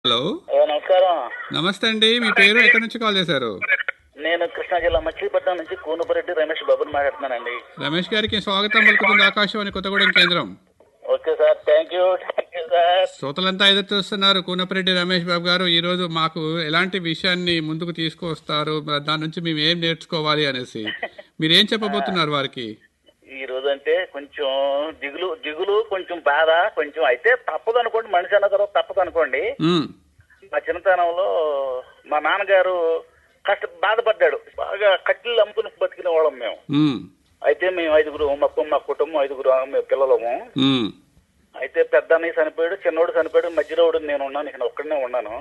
Hello, నమస్కారం. నమస్తే అండి. మీ పేరు, ఎక్కడి నుంచి కాల్ చేశారు? నేను కృష్ణా జిల్లా మచిలీపట్నం నుంచి కూనపరెడ్డి రమేష్ బాబుని మాట్లాడుతున్నానండి. రమేష్ గారికి స్వాగతం పలుకుతుంది ఆకాశవాణి కొత్తగూడెం కేంద్రం. Okay sir, thank you sir. శ్రోతలంతా ఎదురు చూస్తున్నారు. కూనపరెడ్డి రమేష్ బాబు గారు ఈ రోజు మాకు ఎలాంటి విషయాన్ని ముందుకు తీసుకొస్తారు, దాని నుంచి మేము ఏం నేర్చుకోవాలి అనేసి మీరేం చెప్పబోతున్నారు వారికి? ఈ రోజు అంటే కొంచెం దిగులు కొంచెం బాధ కొంచెం అయితే తప్పదు అనుకోండి, మనిషి అన్న తర్వాత తప్పదు అనుకోండి. మా చిన్నతనంలో మా నాన్నగారు బాధపడ్డాడు. బాగా కట్టెలు అమ్ముకుని బతికిన వాళ్ళం మేము. అయితే మేము ఐదుగురు, మా కుటుంబం ఐదుగురు మేము పిల్లలము. అయితే పెద్ద అన్నయ్య చనిపోయాడు, చిన్నోడు చనిపోయాడు, మధ్యలోడు నేను ఉన్నాను, ఇక్కడ ఒక్కడనే ఉన్నాను.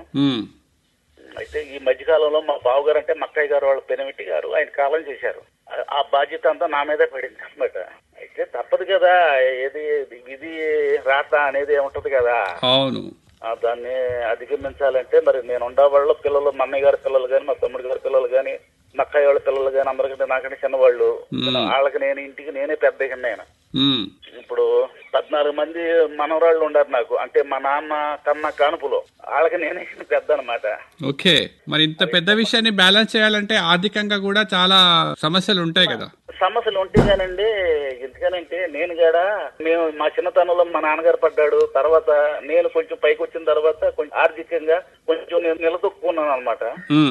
అయితే ఈ మధ్యకాలంలో మా బావగారు అంటే మక్కయ్య గారు వాళ్ళ పెనిమిటి గారు ఆయన కాలం చేశారు. ఆ బాధ్యత అంతా నా మీదే పడింది అనమాట. అయితే తప్పదు కదా, ఏది విధి రాత అనేది ఏముంటది కదా. అవును. దాన్ని అధిగమించాలంటే మరి నేను ఉండే వాళ్ళ పిల్లలు, మా అన్నయ్య గారి పిల్లలు కానీ, మా తమ్ముడి గారి పిల్లలు కానీ, మా అక్కయ్య వాళ్ళ పిల్లలు కానీ, అందరికంటే నాకంటే చిన్నవాళ్ళు, వాళ్ళకి నేను ఇంటికి నేనే పెద్ద నేను. ఇప్పుడు 14 మంది మనవరాళ్ళు ఉన్నారు నాకు, అంటే మా నాన్న కన్నా కానుపులో వాళ్ళకి నేనే పెద్ద అనమాట. ఓకే, మరి ఇంత పెద్ద విషయాన్ని బ్యాలెన్స్ చేయాలంటే ఆర్థికంగా కూడా చాలా సమస్యలు ఉంటాయి కదా. సమస్యలు ఉంటాయి కానండి. ఎందుకనంటే నేను కూడా మేము మా చిన్నతనంలో మా నాన్నగారు పడ్డాడు, తర్వాత నేను కొంచెం పైకి వచ్చిన తర్వాత కొంచెం ఆర్థికంగా కొంచెం నేను నిలదొక్కున్నాను అనమాట.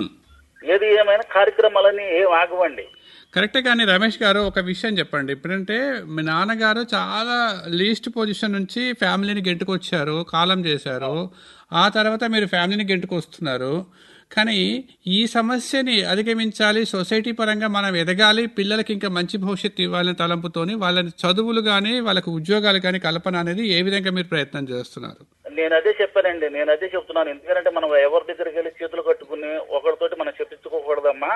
ఏది ఏమైనా కార్యక్రమాలన్నీ ఏం ఆగవండి. కరెక్టే. కానీ రమేష్ గారు ఒక విషయం చెప్పండి. ఇప్పుడంటే మీ నాన్నగారు చాలా లీస్ట్ పొజిషన్ నుంచి ఫ్యామిలీని గెంటుకొచ్చారు, కాలం చేశారు. ఆ తర్వాత మీరు ఫ్యామిలీని గెంటుకొస్తున్నారు. కానీ ఈ సమస్యని అధిగమించాలి, సొసైటీ పరంగా మనం ఎదగాలి, పిల్లలకి ఇంకా మంచి భవిష్యత్తు ఇవ్వాలని తలంపుతోని వాళ్ళని చదువులు కానీ వాళ్ళకి ఉద్యోగాలు కానీ కల్పన అనేది ఏ విధంగా మీరు ప్రయత్నం చేస్తున్నారు? నేను అదే చెప్పానండి, నేను అదే చెప్తున్నాను. ఎందుకంటే మనం ఎవరి దగ్గరికి వెళ్ళి చేతులు కట్టుకుని ఒకరితోటి మనం చెప్పించుకోకూడదమ్మా.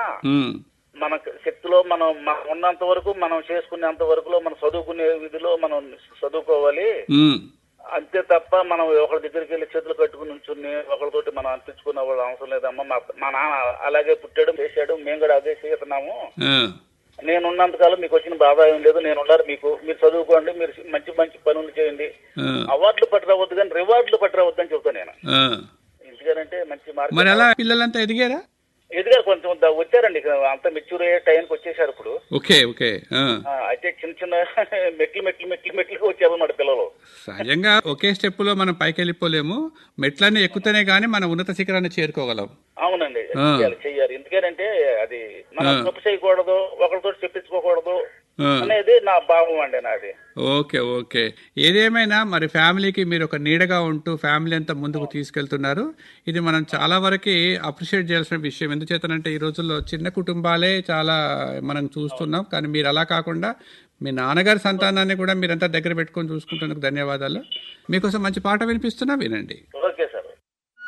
మన శక్తిలో మనం ఉన్నంత వరకు మనం చేసుకునేంత వరకులో మనం చదువుకునే విధిలో మనం చదువుకోవాలి. అంతే తప్ప మనం ఒకరి దగ్గరికి వెళ్ళి చేతులు కట్టుకుని ఉంచుని ఒకరితోటి మనం అనిపించుకునే వాళ్ళు అవసరం లేదమ్మా. మా నాన్న అలాగే పుట్టాడు, చేశాడు, మేము కూడా అదే చేస్తున్నాము. నేను ఉన్నంతకాలం మీకు వచ్చిన బాధ ఏం లేదు, నేను ఉన్నారు మీకు, మీరు చదువుకోండి, మీరు మంచి మంచి పనులు చేయండి, అవార్డులు పట్టరావద్దు కానీ రివార్డులు పట్టరావద్దు అని చెప్తాను నేను. ఎందుకంటే మంచి మార్గం. మరి అలా పిల్లలంతా ఎదిగారు కొంచెం వచ్చారండి, అంత మెచ్యూర్ అయ్యే టైంకి వచ్చేసారు ఇప్పుడు. Okay okay. అయితే చిన్న చిన్న మెట్లు వచ్చారన్నమాట పిల్లలు. సహజంగా ఒకే స్టెప్ లో మనం పైకి వెళ్ళిపోలేము, మెట్లన్నీ ఎక్కుతేనే గానీ మనం ఉన్నత శిఖరాన్ని చేరుకోగలం. అవునండి, చెయ్యాలి. ఎందుకంటే అది మనం తప్పు చేయకూడదు, ఒకరితో చెప్పించుకోకూడదు అనేది నా భావం అండి నాది. Okay okay. ఏదేమైనా మరి ఫ్యామిలీకి మీరు ఒక నీడగా ఉంటూ ఫ్యామిలీ అంతా ముందుకు తీసుకెళ్తున్నారు. ఇది మనం చాలా వరకు అప్రిషియేట్ చేయాల్సిన విషయం. ఎందుచేతనంటే ఈ రోజుల్లో చిన్న కుటుంబాలే చాలా మనం చూస్తున్నాం. కానీ మీరు అలా కాకుండా మీ నాన్నగారి సంతానాన్ని కూడా మీరంతా దగ్గర పెట్టుకొని చూసుకుంటున్నందుకు ధన్యవాదాలు. మీకోసం మంచి పాట వినిపిస్తున్నా, వినండి. ఓకే.